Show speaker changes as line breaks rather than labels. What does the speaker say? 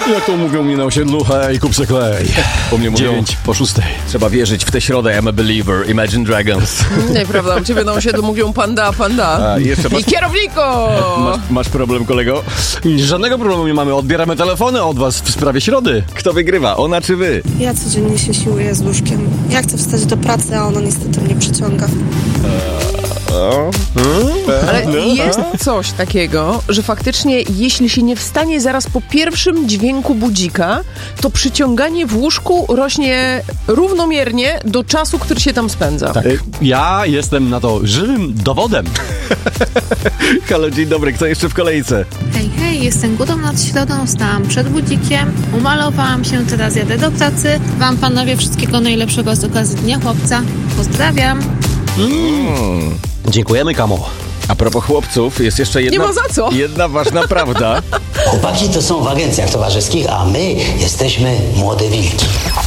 Jak to mówią mnie na osiedlu, hej, kup se klej. Po mnie mówią
9 po 6.
trzeba wierzyć w tę środę, I'm a believer, Imagine Dragons.
Nieprawda, u ciebie na osiedlu mówią panda.
A, jeszcze
I kierowniku!
masz problem, kolego?
Żadnego problemu nie mamy, odbieramy telefony od was w sprawie środy.
Kto wygrywa, ona czy wy?
Ja codziennie się siłuję z łóżkiem. Ja chcę wstać do pracy, a ono niestety mnie przyciąga.
Ale jest coś takiego, że faktycznie jeśli się nie wstanie zaraz po pierwszym dźwięku budzika, to przyciąganie w łóżku rośnie równomiernie do czasu, który się tam spędza.
Tak. Ja jestem na to żywym dowodem.
Halo, dzień dobry, kto jeszcze w kolejce?
Hej, jestem głodą nad środą, wstałam przed budzikiem, umalowałam się, teraz jadę do pracy. Wam, panowie, wszystkiego najlepszego z okazji Dnia Chłopca. Pozdrawiam.
Dziękujemy, Kamo.
A propos chłopców, jest jeszcze jedna,
Nie ma za co.
jedna ważna prawda.
Chłopaki to są w agencjach towarzyskich, a my jesteśmy młode wilki.